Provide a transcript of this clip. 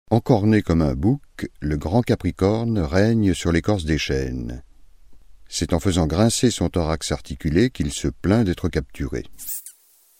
Encorné comme un bouc, le grand Capricorne règne sur l'écorce des chênes. C'est en faisant grincer son thorax articulé qu'il se plaint d'être capturé.